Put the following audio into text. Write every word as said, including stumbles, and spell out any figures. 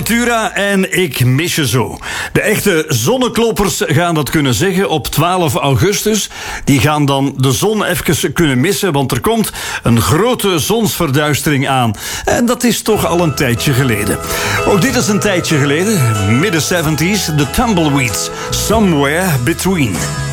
Ventura en Ik mis je zo. De echte zonnekloppers gaan dat kunnen zeggen op twaalf augustus. Die gaan dan de zon even kunnen missen, want er komt een grote zonsverduistering aan. En dat is toch al een tijdje geleden. Ook dit is een tijdje geleden, midden zeventig, de Tumbleweeds, Somewhere Between.